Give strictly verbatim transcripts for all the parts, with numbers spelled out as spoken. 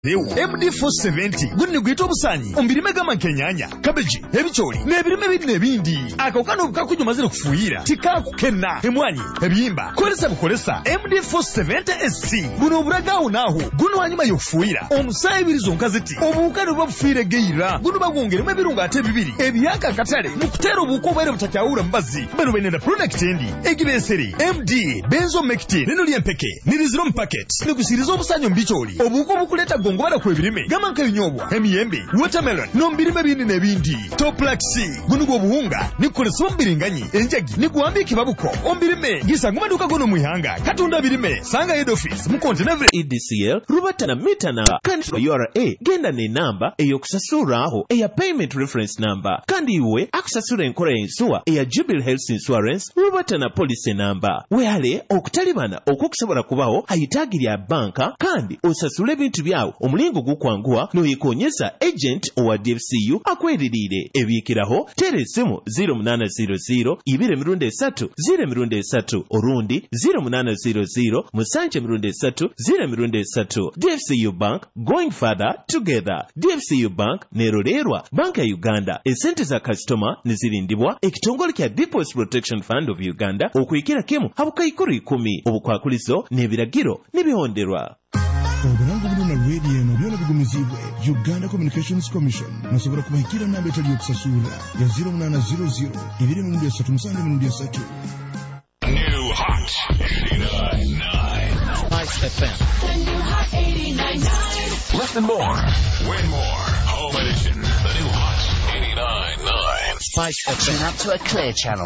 M D four seventy gunne gwito obusanyi ombirime gama kenyanya cabbage ebicholi nebirime bidne bindi akokano bukakunyumazire kufuira tikakukenna emwanyi ebiyimba kolesa bukolesa M D four seventy S C buno oburaga unaho guno wanyuma yofuira omusayi birizo nkaziti obukano bwafuire geira guno bagwongeremo ebirunga ate bibiri ebyaka katale mukutero buko bwere butakyaura mbazi bano benenda product endi egibeseri M D benzo mectin nino lyempeke niriziro packet nigusirizo obusanyi mbicholi obuko bukuleta ngo bara birime gama nk'ibinyobwa emiyembe watermelon nombirime bindi nebindi toplaxi gunugo buhunga nikolesa ombiringanyi enjagi niguambike babuko ombirime gisa ngumaduka gono muihanga katunda birime sanga head office mu container E D C L rubatana mitana kandi U R A genda ne namba eyokusasura aho eya payment reference number kandi iwe akusasura enkola ensuwa eya Jubilee Health Insurance rubatana policy number wehale okutalibana okukusobola kubaho ayitagirya banka kandi osasule bintu byawo omulingo gukwangua noyikonyesa agent owa D F C U akweririre ebikiraho teresimu zero munana zero zero ibire mirundi esatu zero mirundi esatu orundi zero munana zero zero musanje mirundi esatu zero mirundi esatu. D F C U Bank, going further together. D F C U Bank nerorerwa banka ya Uganda esente za customer nizirindibwa ekitongole kya Deposit Protection Fund of Uganda okwikira kemu habuka ikuru ikumi obukwakulizo n'ebiragiro n'ebihonderwa. Oburango buno na radio no byona bigumizibwe Uganda Communications Commission nasobora kubahikira namba etali yokusasura ya zero munana zero zero ibiri mirundi esatu musange mirundi esatu. New Hot eighty-nine point nine Spice F M. The New Hot eighty-nine point nine. Listen more, win more. Home edition. The New Hot eighty-nine point nine. Spice F M. Tune up to a clear channel.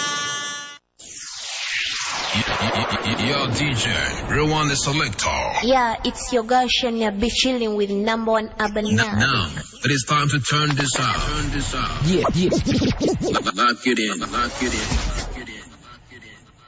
Yo, D J, real one the selector. Yeah, it's your girl Shania be chilling with number one urban now. Now, it is time to turn this out. Turn this out. Yeah, yeah. Lock it in. Lock it in.